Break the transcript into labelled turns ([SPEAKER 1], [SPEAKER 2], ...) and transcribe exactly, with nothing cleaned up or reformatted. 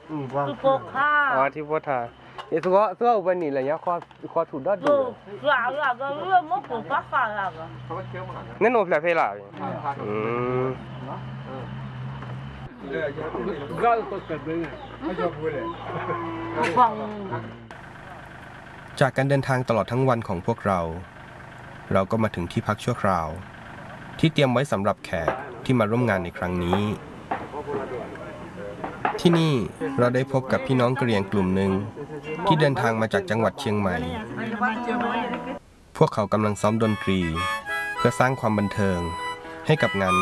[SPEAKER 1] ที่โปค่าอ๋อที่โปค่าเอสก็สก็วันนี้แหละเนี่ยข้อข้อถูกดอดดูหลาหลาก็เรื่องมันก็ฟ้าฟ้าหลาก็นั่นโนเพลเพลาอืมจากการเดินทางตลอดทั้งวันของพวกเราเราก็มาถึงที่พักชั่วคราวที่เตรียมไว้สำหรับแขกที่มาร่วมงานในครั้งนี้ที่นี่เราได้พบกับพี่น้องกะเหรี่ยงกลุ่มหนึ่งที่เดินทางมาจากจังหวัดเชียงใหม่พวกเขากำลังซ้อมดนตรีเพื่อสร้างความบันเทิงให้กับงานใน